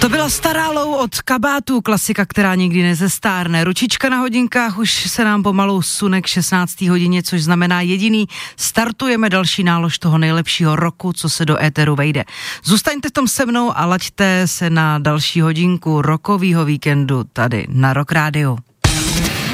To byla Stará Lou od Kabátů, klasika, která nikdy nezestárne. Ručička na hodinkách, už se nám pomalu sune k 16. hodině, což znamená jediný, startujeme další nálož toho nejlepšího roku, co se do éteru vejde. Zůstaňte v tom se mnou a laďte se na další hodinku rokovýho víkendu tady na Rock Rádiu.